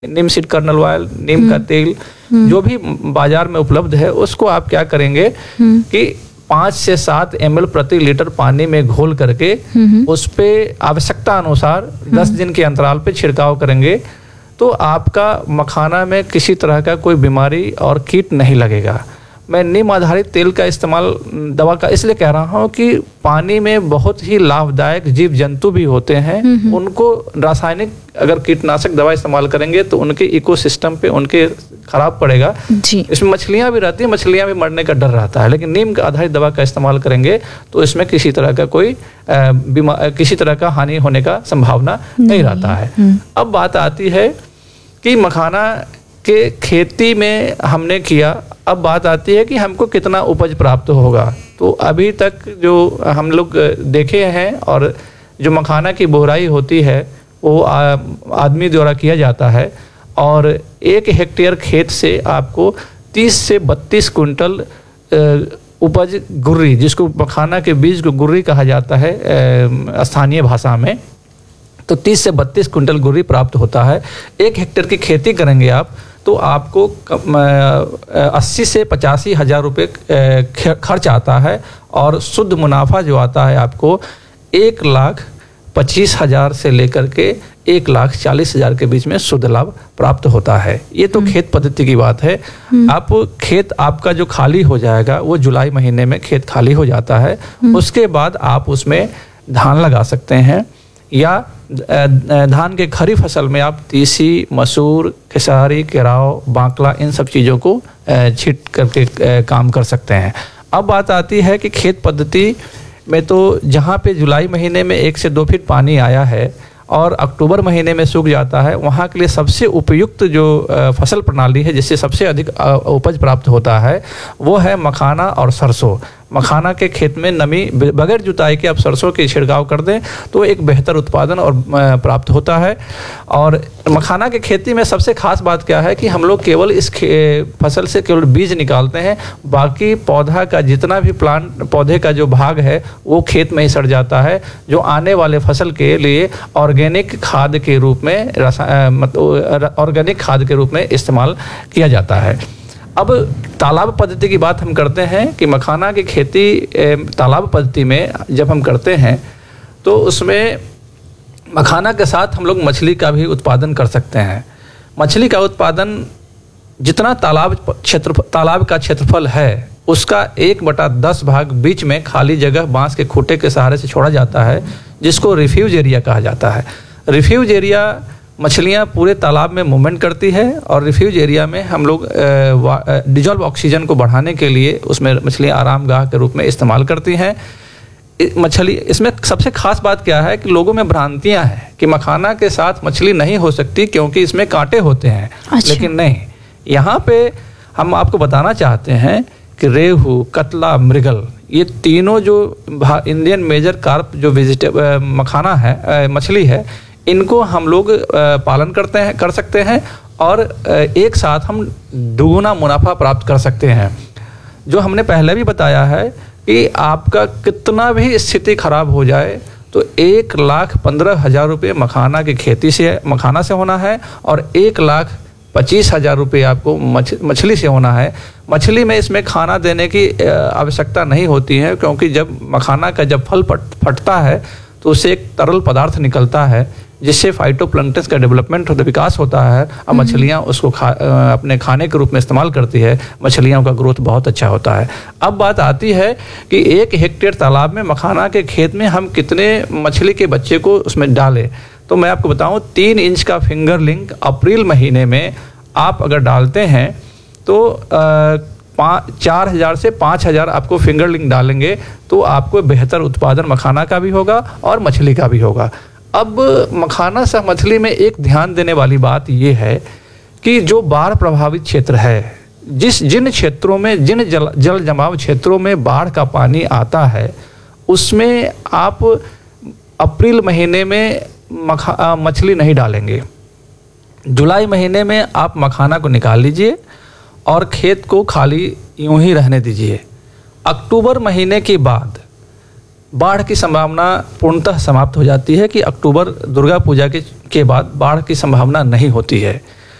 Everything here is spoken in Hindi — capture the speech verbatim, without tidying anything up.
नीम सीड कर्नल ऑयल, नीम का तेल जो भी बाजार में उपलब्ध है उसको आप क्या करेंगे कि पाँच से सात एम एल प्रति लीटर पानी में घोल करके उस पे आवश्यकता अनुसार दस दिन के अंतराल पे छिड़काव करेंगे तो आपका मखाना में किसी तरह का कोई बीमारी और कीट नहीं लगेगा। मैं नीम आधारित तेल का इस्तेमाल दवा का इसलिए कह रहा हूँ कि पानी में बहुत ही लाभदायक जीव जंतु भी होते हैं, उनको रासायनिक अगर कीटनाशक दवा इस्तेमाल करेंगे तो उनके इकोसिस्टम पे उनके खराब पड़ेगा जी। इसमें मछलियाँ भी रहती हैं, मछलियाँ भी मरने का डर रहता है, लेकिन नीम आधारित दवा का इस्तेमाल करेंगे तो इसमें किसी तरह का कोई बीमार किसी तरह का हानि होने का संभावना नहीं, नहीं रहता है। अब बात आती है कि मखाना के खेती में हमने किया, अब बात आती है कि हमको कितना उपज प्राप्त होगा। तो अभी तक जो हम लोग देखे हैं और जो मखाना की बोहराई होती है वो आदमी द्वारा किया जाता है और एक हेक्टेयर खेत से आपको तीस से बत्तीस कुंटल उपज गुर्री, जिसको मखाना के बीज को गुर्री कहा जाता है स्थानीय भाषा में, तो तीस से बत्तीस कुंटल गुर्री प्राप्त होता है। एक हेक्टेयर की खेती करेंगे आप तो आपको अस्सी से पचासी हजार रुपये खर्च आता है और शुद्ध मुनाफा जो आता है आपको एक लाख पच्चीस हजार से लेकर के एक लाख चालीस हजार के बीच में शुद्ध लाभ प्राप्त होता है। ये तो खेत पद्धति की बात है। आप खेत आपका जो खाली हो जाएगा वो जुलाई महीने में खेत खाली हो जाता है, उसके बाद आप उसमें धान लगा सकते हैं या धान के खरी फसल में आप तीसी, मसूर, खेसारी, केराव, बांकला इन सब चीज़ों को छींट करके काम कर सकते हैं। अब बात आती है कि खेत पद्धति में तो जहाँ पे जुलाई महीने में एक से दो फीट पानी आया है और अक्टूबर महीने में सूख जाता है, वहाँ के लिए सबसे उपयुक्त जो फसल प्रणाली है जिससे सबसे अधिक उपज प्राप्त होता है वो है मखाना और सरसों। मखाना के खेत में नमी बगैर जुताई के आप सरसों की छिड़काव कर दें तो एक बेहतर उत्पादन और प्राप्त होता है। और मखाना की खेती में सबसे खास बात क्या है कि हम लोग केवल इस फसल से केवल बीज निकालते हैं, बाकी पौधा का जितना भी प्लांट पौधे का जो भाग है वो खेत में ही सड़ जाता है, जो आने वाले फसल के लिए ऑर्गेनिक खाद के रूप में मतलब ऑर्गेनिक खाद के रूप में इस्तेमाल किया जाता है। अब तालाब पद्धति की बात हम करते हैं कि मखाना की खेती तालाब पद्धति में जब हम करते हैं तो उसमें मखाना के साथ हम लोग मछली का भी उत्पादन कर सकते हैं। मछली का उत्पादन जितना तालाब क्षेत्र तालाब का क्षेत्रफल है उसका एक बटा दस भाग बीच में खाली जगह बांस के खूंटे के सहारे से छोड़ा जाता है, जिसको रिफ्यूज एरिया कहा जाता है। रिफ्यूज एरिया मछलियाँ पूरे तालाब में मूवमेंट करती है और रिफ्यूज एरिया में हम लोग डिजॉल्व ऑक्सीजन को बढ़ाने के लिए उसमें मछलियाँ आरामगाह के रूप में इस्तेमाल करती हैं। मछली इसमें सबसे खास बात क्या है कि लोगों में भ्रांतियाँ हैं कि मखाना के साथ मछली नहीं हो सकती क्योंकि इसमें कांटे होते हैं। अच्छा। लेकिन नहीं, यहाँ पे हम आपको बताना चाहते हैं कि रेहू, कतला, मृगल ये तीनों जो इंडियन मेजर कार्प जो वेजिटेबल मखाना है मछली है, इनको हम लोग पालन करते हैं कर सकते हैं और एक साथ हम दुगुना मुनाफा प्राप्त कर सकते हैं। जो हमने पहले भी बताया है कि आपका कितना भी स्थिति खराब हो जाए तो एक लाख पंद्रह हजार रुपये मखाना की खेती से मखाना से होना है और एक लाख पच्चीस हजार रुपये आपको मछ, मछली से होना है। मछली में इसमें खाना देने की आवश्यकता नहीं होती है क्योंकि जब मखाना का जब फल पट, फटता है तो उससे एक तरल पदार्थ निकलता है जिससे फाइटोप्लैंक्टन का डेवलपमेंट होता विकास होता है और मछलियाँ उसको खा अपने खाने के रूप में इस्तेमाल करती है। मछलियों का ग्रोथ बहुत अच्छा होता है। अब बात आती है कि एक हेक्टेयर तालाब में मखाना के खेत में हम कितने मछली के बच्चे को उसमें डालें, तो मैं आपको बताऊं तीन इंच का फिंगरलिंग अप्रैल महीने में आप अगर डालते हैं तो पाँच चार हज़ार से पाँच हज़ार आपको फिंगरलिंग डालेंगे तो आपको बेहतर उत्पादन मखाना का भी होगा और मछली का भी होगा। अब मखाना सह मछली में एक ध्यान देने वाली बात ये है कि जो बाढ़ प्रभावित क्षेत्र है, जिस जिन क्षेत्रों में जिन जल जल जमाव क्षेत्रों में बाढ़ का पानी आता है उसमें आप अप्रैल महीने में मखा मछली नहीं डालेंगे। जुलाई महीने में आप मखाना को निकाल लीजिए और खेत को खाली यूं ही रहने दीजिए। अक्टूबर महीने के बाद बाढ़ की संभावना पूर्णतः समाप्त हो जाती है कि अक्टूबर दुर्गा पूजा के के बाद बाढ़ की संभावना नहीं होती है।